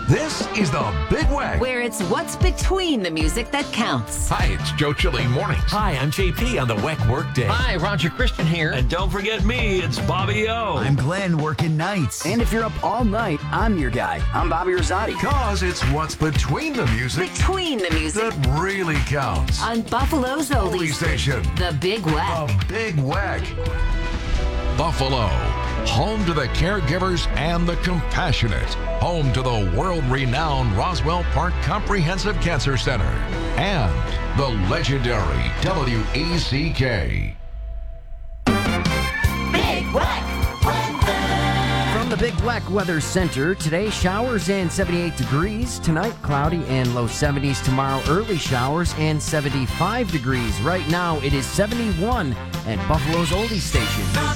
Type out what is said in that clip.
This is the Big Wag. Where it's what's between the music that counts. Hi, it's Joe Chili Mornings. Hi, I'm JP on the WEC Workday. Hi, Roger Christian here. And don't forget me, it's Bobby O. I'm Glenn working nights. And if you're up all night, I'm your guy. I'm Bobby Rosati. Cause it's what's between the music Between the music that really counts. on Buffalo's Oldie Oldies Station. The Big Wag. The Big Wag. Buffalo, home to the caregivers and the compassionate, home to the world-renowned Roswell Park Comprehensive Cancer Center, and the legendary WECK. Big Wag. From the Big WEC Weather Center, today showers and 78 degrees. Tonight, cloudy and low 70s. Tomorrow, early showers and 75 degrees. Right now, it is 71 at Buffalo's Oldie Station.